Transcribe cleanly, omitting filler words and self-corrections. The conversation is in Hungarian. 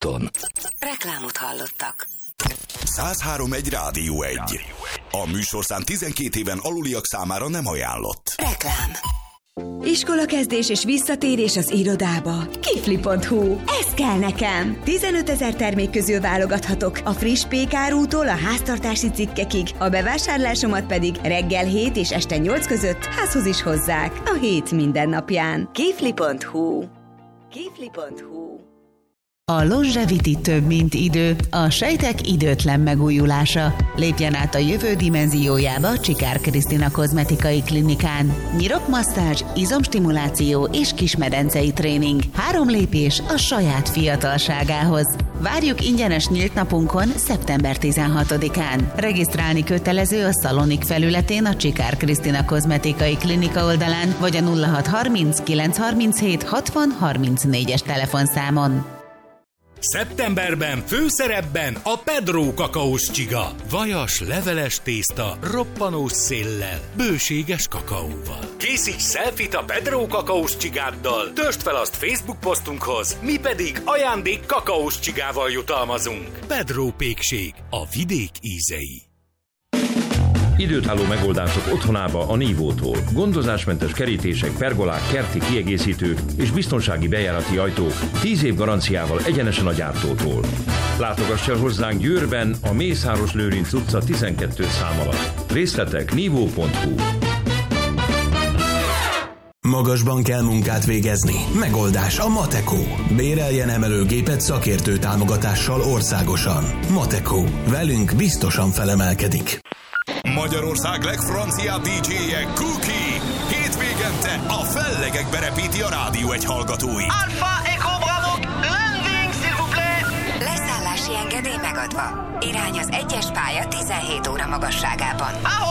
úton. Reklámot hallottak. 103.1 Rádió 1. A műsorszám 12 éven aluliak számára nem ajánlott. Reklám. Iskolakezdés és visszatérés az irodába. Kifli.hu. Ez kell nekem. 15 000 termék közül válogathatok. A friss pékárútól a háztartási cikkekig. A bevásárlásomat pedig reggel 7 és este 8 között házhoz is hozzák. A hét mindennapján. Kifli.hu. Kifli.hu. A Longevity több, mint idő, a sejtek időtlen megújulása. Lépjen át a jövő dimenziójába Csikár Krisztina kozmetikai klinikán. Nyirokmasszázs, izomstimuláció és kismedencei tréning. 3 lépés a saját fiatalságához. Várjuk ingyenes nyílt napunkon szeptember 16-án. Regisztrálni kötelező a Szalonik felületén a Csikár Krisztina kozmetikai klinika oldalán, vagy a 0630 937 60 34-es telefonszámon. Szeptemberben főszerepben a Pedro kakaós csiga. Vajas, leveles tészta, roppanós széllel, bőséges kakaóval. Készíts selfit a Pedro kakaós csigáddal, töltsd fel azt Facebook posztunkhoz, mi pedig ajándék kakaós csigával jutalmazunk. Pedro pékség, a vidék ízei. Időtálló megoldások otthonába a Nívótól. Gondozásmentes kerítések, pergolák, kerti kiegészítők és biztonsági bejárati ajtók 10 év garanciával egyenesen a gyártótól. Látogass el hozzánk Győrben, a Mészáros Lőrinc utca 12 szám alatt. Részletek nívó.hu. Magasban kell munkát végezni. Megoldás a Mateko. Béreljen emelőgépet szakértő támogatással országosan. Mateko. Velünk biztosan felemelkedik. Magyarország legfranciább DJ-je Cookie. Hétvégente a fellegekbe repíti a Rádió 1 hallgatói. Alpha Echo Bravo, landing s'il vous plaît! Leszállási engedély megadva. Irány az 1-es pálya 17 óra magasságában.